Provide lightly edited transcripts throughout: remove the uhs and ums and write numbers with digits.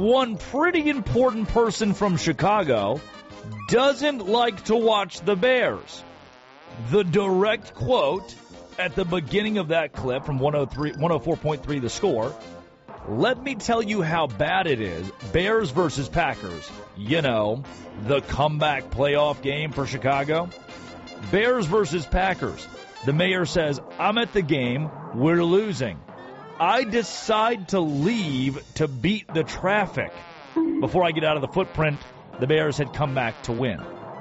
one pretty important person from Chicago doesn't like to watch the Bears. The direct quote at the beginning of that clip from 104.3 The Score, let me tell you how bad it is. Bears versus Packers. You know, the comeback playoff game for Chicago. Bears versus Packers. The mayor says, I'm at the game. We're losing. I decide to leave to beat the traffic. Before I get out of the footprint, the Bears had come back to win.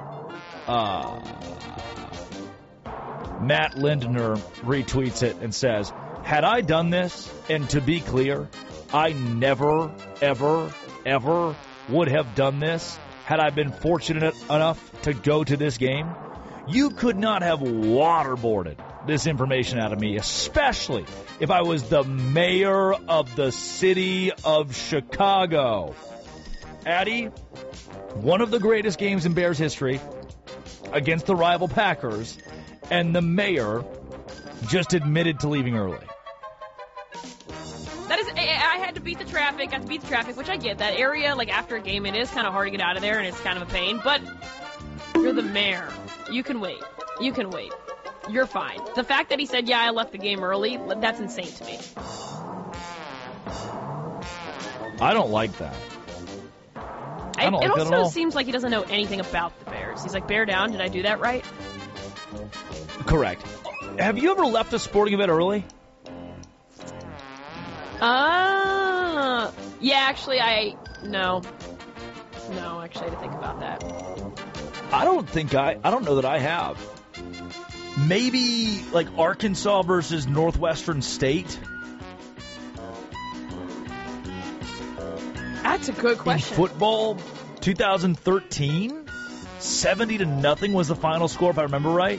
Matt Lindner retweets it and says, had I done this, and to be clear, I never, ever, ever would have done this had I been fortunate enough to go to this game, you could not have waterboarded this information out of me, especially if I was the mayor of the city of Chicago. Addy, one of the greatest games in Bears history against the rival Packers, and the mayor just admitted to leaving early. That is, I had to beat the traffic. I had to beat the traffic, which I get. That area, like after a game, it is kind of hard to get out of there, and it's kind of a pain. But you're the mayor. You can wait. You can wait. You're fine. The fact that he said, yeah, I left the game early, that's insane to me. I don't like that. It also seems like he doesn't know anything about the Bears. He's like, bear down. Did I do that right? Correct. Have you ever left a sporting event early? Yeah, actually, no, actually, I had to think about that. I don't know that I have. Maybe like Arkansas versus Northwestern State. That's a good question. In football, 2013, 70-0 was the final score, if I remember right.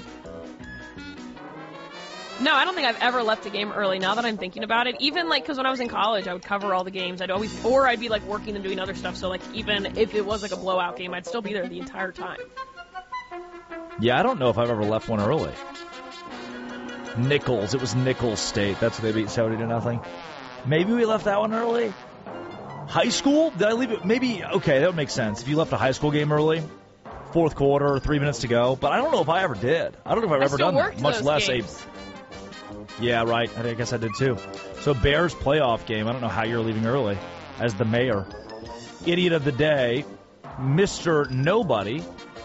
No, I don't think I've ever left a game early now that I'm thinking about it. Even, like, because when I was in college, I would cover all the games. I'd be, like, working and doing other stuff. So, like, even if it was, like, a blowout game, I'd still be there the entire time. Yeah, I don't know if I've ever left one early. Nichols. It was Nichols State. That's what they beat 70-0. Maybe we left that one early. High school? Did I leave it? Maybe. Okay, that would make sense. If you left a high school game early, fourth quarter, 3 minutes to go. But I don't know if I ever did. I don't know if I've ever done that. Much less games. Yeah, right. I guess I did too. So Bears playoff game. I don't know how you're leaving early as the mayor. Idiot of the day, Mr. Nobody.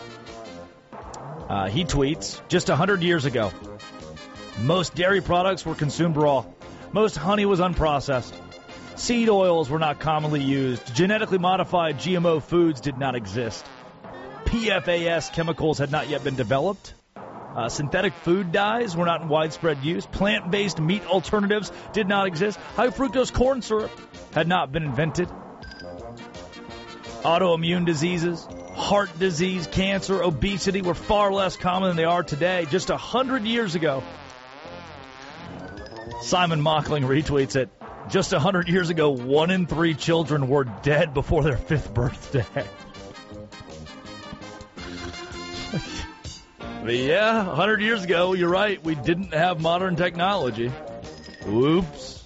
He tweets, just 100 years ago, most dairy products were consumed raw. Most honey was unprocessed. Seed oils were not commonly used. Genetically modified GMO foods did not exist. PFAS chemicals had not yet been developed. Synthetic food dyes were not in widespread use. Plant-based meat alternatives did not exist. High-fructose corn syrup had not been invented. Autoimmune diseases, heart disease, cancer, obesity were far less common than they are today. Just 100 years ago. Simon Mockling retweets it. Just 100 years ago, 1 in 3 children were dead before their 5th birthday. But yeah, 100 years ago, you're right, we didn't have modern technology. Oops.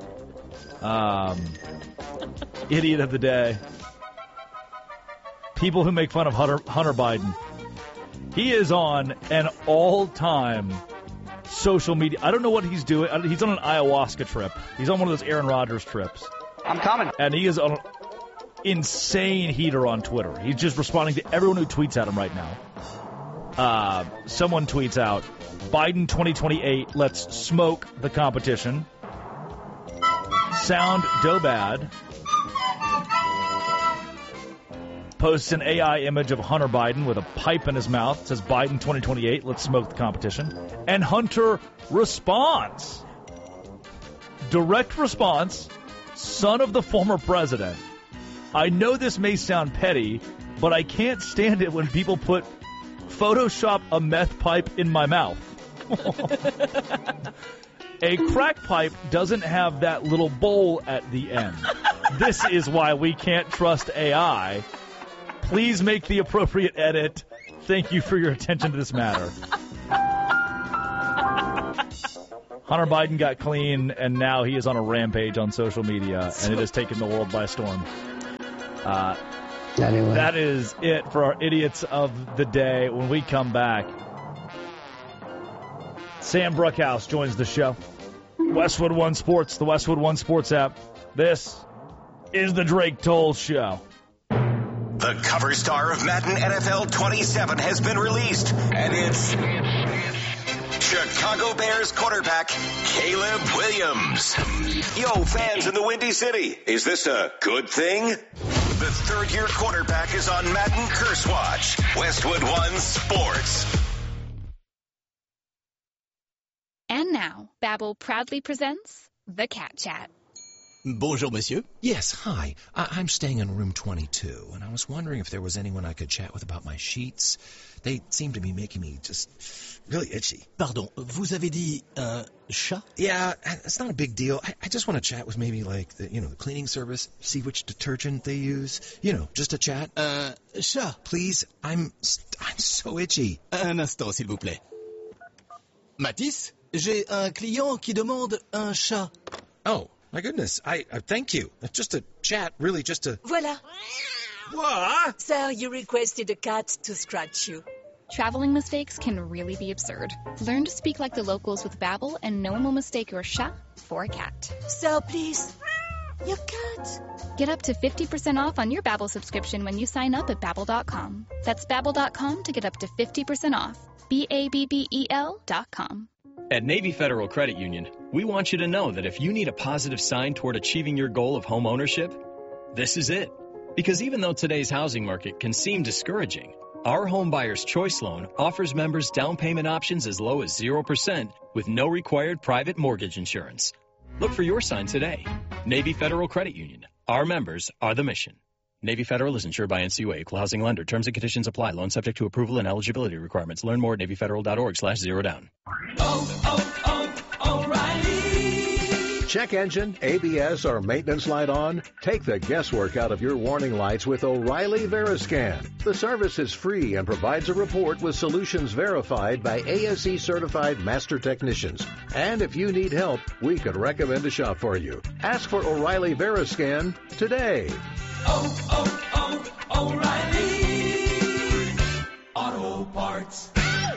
Idiot of the day. People who make fun of Hunter Biden. He is on an all-time social media. I don't know what he's doing. He's on an ayahuasca trip. He's on one of those Aaron Rodgers trips. I'm coming. And he is on an insane heater on Twitter. He's just responding to everyone who tweets at him right now. Someone tweets out, Biden 2028, let's smoke the competition. Sound Dobad posts an AI image of Hunter Biden with a pipe in his mouth. It says Biden 2028, let's smoke the competition. And Hunter responds. Direct response, son of the former president. I know this may sound petty, but I can't stand it when people put Photoshop a meth pipe in my mouth. A crack pipe doesn't have that little bowl at the end. This is why we can't trust AI. Please make the appropriate edit. Thank you for your attention to this matter. Hunter Biden got clean, and now he is on a rampage on social media, and it has taken the world by storm. Anyway. That is it for our Idiots of the Day. When we come back, Sam Brookhouse joins the show. Westwood One Sports, the Westwood One Sports app. This is the Drake Toll Show. The cover star of Madden NFL 27 has been released, and it's Chicago Bears quarterback Caleb Williams. Yo, fans in the Windy City, is this a good thing? The third-year quarterback is on Madden Curse Watch. Westwood One Sports. And now, Babbel proudly presents The Cat Chat. Bonjour, monsieur. Yes, hi. I'm staying in room 22, and I was wondering if there was anyone I could chat with about my sheets. They seem to be making me just really itchy. Pardon, vous avez dit chat? Yeah, it's not a big deal. I just want to chat with maybe like the cleaning service, see which detergent they use. Just a chat. Chat. Please, I'm so itchy. Un instant, s'il vous plaît. Matisse, j'ai un client qui demande un chat. Oh. My goodness, I thank you. Just a chat, really, just a... Voilà. What? Sir, you requested a cat to scratch you. Traveling mistakes can really be absurd. Learn to speak like the locals with Babbel, and no one will mistake your chat for a cat. Sir, please. Your cat. Get up to 50% off on your Babbel subscription when you sign up at Babbel.com. That's Babbel.com to get up to 50% off. Babbel.com. At Navy Federal Credit Union, we want you to know that if you need a positive sign toward achieving your goal of home ownership, this is it. Because even though today's housing market can seem discouraging, our Home Buyer's Choice Loan offers members down payment options as low as 0% with no required private mortgage insurance. Look for your sign today. Navy Federal Credit Union. Our members are the mission. Navy Federal is insured by NCUA, equal housing lender. Terms and conditions apply. Loan subject to approval and eligibility requirements. Learn more at NavyFederal.org/zerodown. O'Reilly. Check engine, ABS, or maintenance light on? Take the guesswork out of your warning lights with O'Reilly Veriscan. The service is free and provides a report with solutions verified by ASE certified master technicians. And if you need help, we could recommend a shop for you. Ask for O'Reilly Veriscan today. O'Reilly Auto Parts.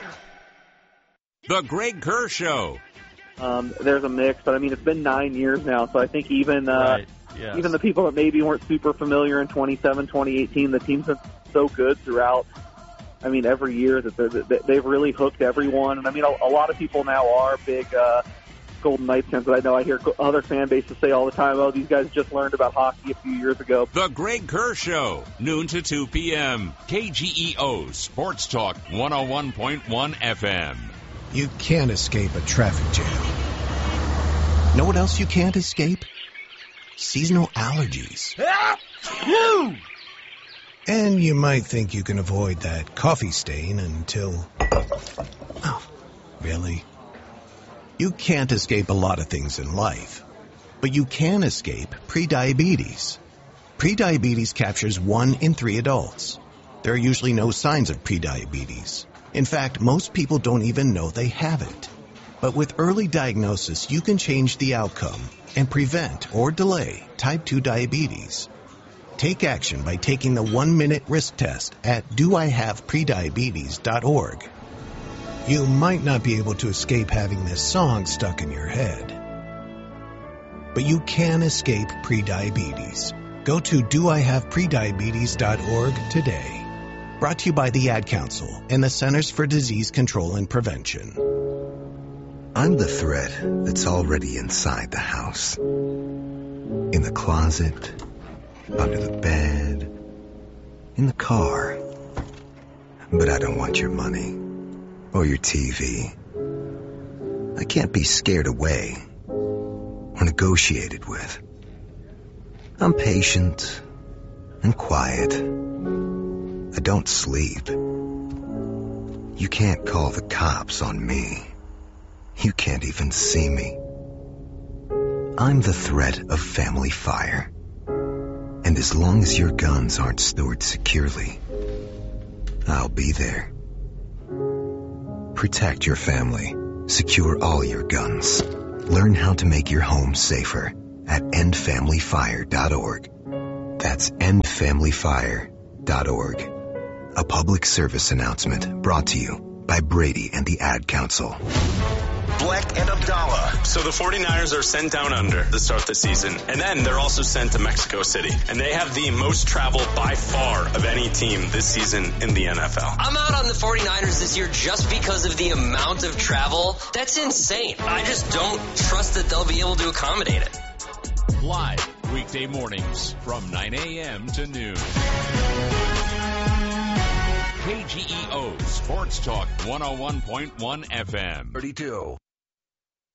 The Greg Kerr Show. There's a mix, but I mean, it's been 9 years now, so I think even even the people that maybe weren't super familiar in 2018, the team's been so good throughout. I mean, every year that they've really hooked everyone, and I mean, a lot of people now are big Golden Knights fans, but I know I hear other fan bases say all the time, oh, these guys just learned about hockey a few years ago. The Greg Kerr Show, noon to 2 p.m. KGEO Sports Talk 101.1 FM. You can't escape a traffic jam. Know what else you can't escape? Seasonal allergies. And you might think you can avoid that coffee stain until... Oh, really? You can't escape a lot of things in life, but you can escape prediabetes. Prediabetes captures 1 in 3 adults. There are usually no signs of prediabetes. In fact, most people don't even know they have it. But with early diagnosis, you can change the outcome and prevent or delay type 2 diabetes. Take action by taking the 1-minute risk test at doihaveprediabetes.org. You might not be able to escape having this song stuck in your head, but you can escape prediabetes. Go to doihaveprediabetes.org today. Brought to you by the Ad Council and the Centers for Disease Control and Prevention. I'm the threat that's already inside the house. In the closet, under the bed, in the car. But I don't want your money or your TV. I can't be scared away or negotiated with. I'm patient and quiet. I don't sleep. You can't call the cops on me. You can't even see me. I'm the threat of family fire. And as long as your guns aren't stored securely, I'll be there. Protect your family. Secure all your guns. Learn how to make your home safer at endfamilyfire.org. That's endfamilyfire.org. A public service announcement brought to you by Brady and the Ad Council. Black and Abdallah. So the 49ers are sent down under to start the season, and then they're also sent to Mexico City. And they have the most travel by far of any team this season in the NFL. I'm out on the 49ers this year just because of the amount of travel. That's insane. I just don't trust that they'll be able to accommodate it. Live weekday mornings from 9 a.m. to noon. KGEO Sports Talk 101.1 FM. 32.